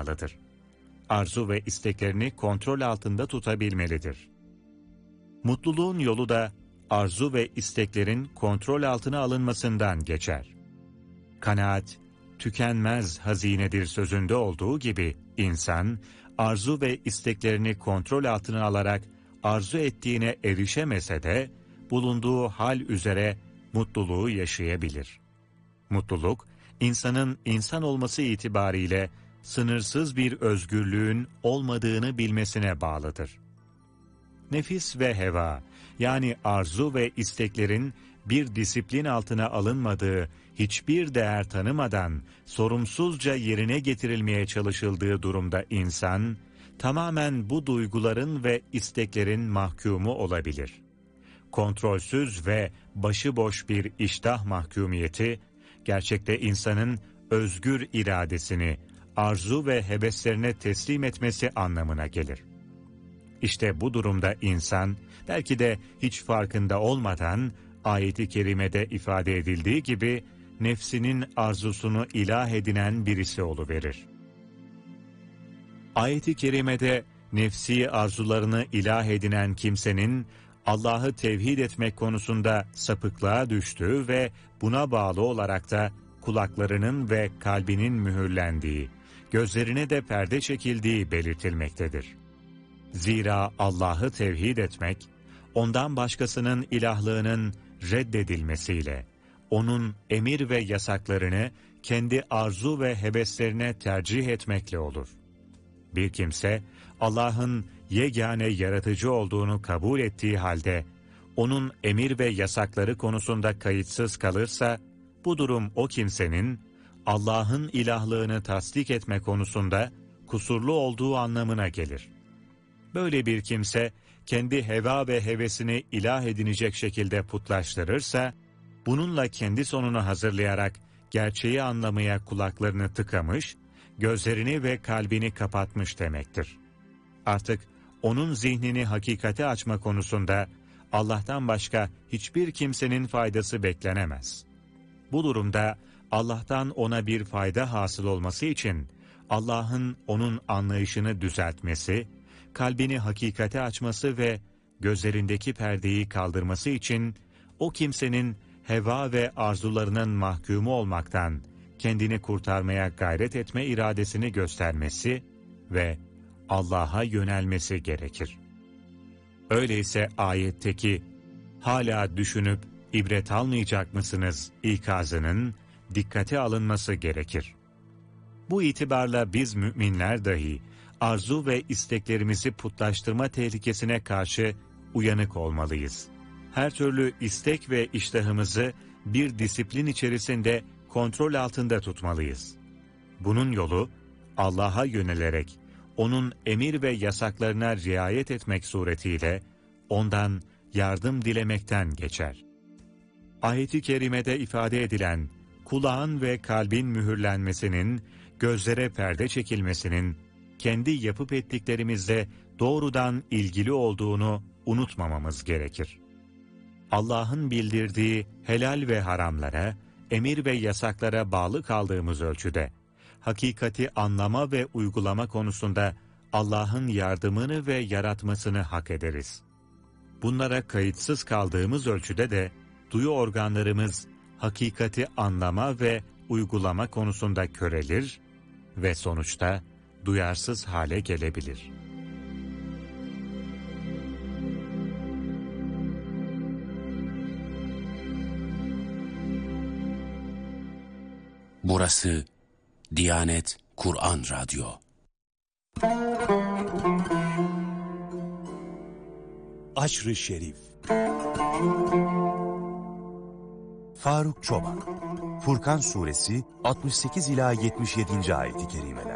olmamalıdır. Arzu ve isteklerini kontrol altında tutabilmelidir. Mutluluğun yolu da arzu ve isteklerin kontrol altına alınmasından geçer. Kanaat, tükenmez hazinedir sözünde olduğu gibi insan, arzu ve isteklerini kontrol altına alarak arzu ettiğine erişemese de, bulunduğu hal üzere mutluluğu yaşayabilir. Mutluluk, insanın insan olması itibariyle sınırsız bir özgürlüğün olmadığını bilmesine bağlıdır. Nefis ve heva, yani arzu ve isteklerin bir disiplin altına alınmadığı, hiçbir değer tanımadan sorumsuzca yerine getirilmeye çalışıldığı durumda insan, tamamen bu duyguların ve isteklerin mahkumu olabilir. Kontrolsüz ve başıboş bir iştah mahkumiyeti, gerçekte insanın özgür iradesini, arzu ve heveslerine teslim etmesi anlamına gelir. İşte bu durumda insan, belki de hiç farkında olmadan, ayet-i kerimede ifade edildiği gibi, nefsinin arzusunu ilah edinen birisi oluverir. Ayet-i kerimede, nefsi arzularını ilah edinen kimsenin, Allah'ı tevhid etmek konusunda sapıklığa düştüğü ve buna bağlı olarak da kulaklarının ve kalbinin mühürlendiği, gözlerine de perde çekildiği belirtilmektedir. Zira Allah'ı tevhid etmek, ondan başkasının ilahlığının reddedilmesiyle, onun emir ve yasaklarını kendi arzu ve heveslerine tercih etmekle olur. Bir kimse, Allah'ın yegane yaratıcı olduğunu kabul ettiği halde, onun emir ve yasakları konusunda kayıtsız kalırsa, bu durum o kimsenin, Allah'ın ilahlığını tasdik etme konusunda kusurlu olduğu anlamına gelir. Böyle bir kimse, kendi heva ve hevesini ilah edinecek şekilde putlaştırırsa, bununla kendi sonunu hazırlayarak gerçeği anlamaya kulaklarını tıkamış, gözlerini ve kalbini kapatmış demektir. Artık onun zihnini hakikate açma konusunda Allah'tan başka hiçbir kimsenin faydası beklenemez. Bu durumda Allah'tan ona bir fayda hasıl olması için Allah'ın onun anlayışını düzeltmesi, kalbini hakikate açması ve gözlerindeki perdeyi kaldırması için o kimsenin heva ve arzularının mahkumu olmaktan kendini kurtarmaya gayret etme iradesini göstermesi ve Allah'a yönelmesi gerekir. Öyleyse ayetteki hala düşünüp ibret almayacak mısınız ikazının dikkate alınması gerekir. Bu itibarla biz müminler dahi arzu ve isteklerimizi putlaştırma tehlikesine karşı uyanık olmalıyız. Her türlü istek ve iştahımızı bir disiplin içerisinde kontrol altında tutmalıyız. Bunun yolu Allah'a yönelerek, onun emir ve yasaklarına riayet etmek suretiyle ondan yardım dilemekten geçer. Ayet-i kerimede ifade edilen kulağın ve kalbin mühürlenmesinin, gözlere perde çekilmesinin, kendi yapıp ettiklerimizle doğrudan ilgili olduğunu unutmamamız gerekir. Allah'ın bildirdiği helal ve haramlara, emir ve yasaklara bağlı kaldığımız ölçüde, hakikati anlama ve uygulama konusunda Allah'ın yardımını ve yaratmasını hak ederiz. Bunlara kayıtsız kaldığımız ölçüde de, duyu organlarımız hakikati anlama ve uygulama konusunda körelir ve sonuçta duyarsız hale gelebilir. Burası Diyanet Kur'an Radyo. Aşr-ı Şerif. Faruk Çoban. Furkan Suresi 68 ila 77. ayet-i kerimeler.